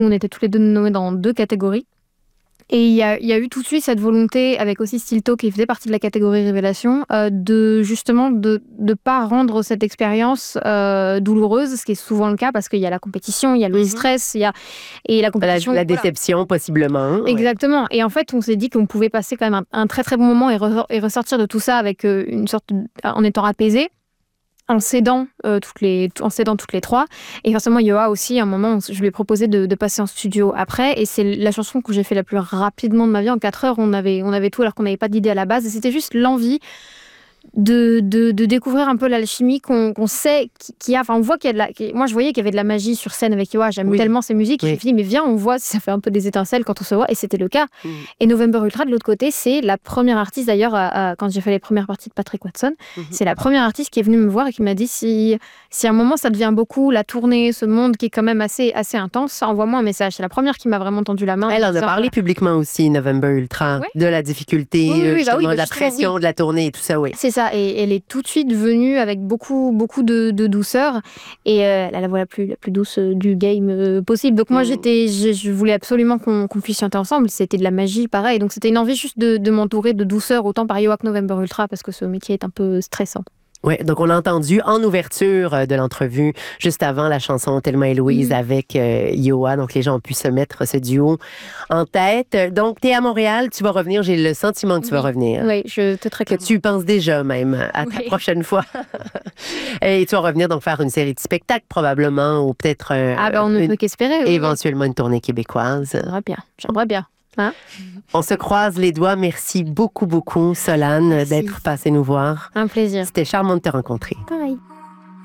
On était tous les deux nommés dans 2 catégories. Et il y a eu tout de suite cette volonté, avec aussi Stilto qui faisait partie de la catégorie Révélation, de justement de pas rendre cette expérience douloureuse, ce qui est souvent le cas parce qu'il y a la compétition, il y a le stress, et la compétition. La déception, possiblement. Exactement. Et en fait, on s'est dit qu'on pouvait passer quand même un très très bon moment et ressortir de tout ça avec en étant apaisé. En cédant toutes les 3. Et forcément, Yoa aussi, à un moment, je lui ai proposé de passer en studio après. Et c'est la chanson que j'ai fait la plus rapidement de ma vie. En 4 heures, on avait tout alors qu'on n'avait pas d'idée à la base. Et c'était juste l'envie de découvrir un peu l'alchimie qu'on sait qu'il y a. Enfin, on voit qu'il y a moi, je voyais qu'il y avait de la magie sur scène avec Yoa. J'aime tellement ses musiques. Et je me suis dit, mais viens, on voit si ça fait un peu des étincelles quand on se voit. Et c'était le cas. Et November Ultra, de l'autre côté, c'est la première artiste, d'ailleurs, quand j'ai fait les premières parties de Patrick Watson, c'est la première artiste qui est venue me voir et qui m'a dit, si à un moment ça devient beaucoup, la tournée, ce monde qui est quand même assez intense, envoie-moi un message. C'est la première qui m'a vraiment tendu la main. Elle en a parlé publiquement aussi, November Ultra, de la difficulté, de la pression de la tournée et tout ça, C'est ça, et elle est tout de suite venue avec beaucoup de douceur, et elle a la voix la plus douce du game possible. Donc moi, je voulais absolument qu'on puisse chanter ensemble. C'était de la magie, pareil. Donc c'était une envie juste de m'entourer de douceur, autant par Yoa que November Ultra, parce que ce métier est un peu stressant. Oui, donc on l'a entendu en ouverture de l'entrevue, juste avant la chanson Thelma et Louise avec Yoa. Donc les gens ont pu se mettre ce duo en tête. Donc tu es à Montréal, tu vas revenir, j'ai le sentiment que tu vas revenir. Oui, je te très clairement. Que tu penses déjà même à ta prochaine fois. Et tu vas revenir donc faire une série de spectacles probablement, ou peut-être on ne peut qu'espérer. Éventuellement une tournée québécoise. J'aimerais bien. Hein? On se croise les doigts. Merci beaucoup, Solane, d'être passée nous voir. Un plaisir. C'était charmant de te rencontrer. Pareil.